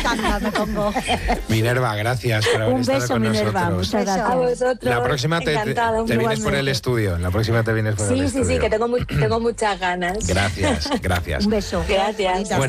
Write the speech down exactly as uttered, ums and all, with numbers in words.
tanga me pongo. Minerva, gracias por haber Un estado beso, con Minerva. nosotros. Muchas gracias. A vosotros. La próxima te, te, Encantada, te vienes por el igualmente. estudio. La próxima te vienes por el Sí, estudio. sí, sí, que tengo, mu- tengo muchas ganas. Gracias, gracias. Un beso. Gracias. Bueno,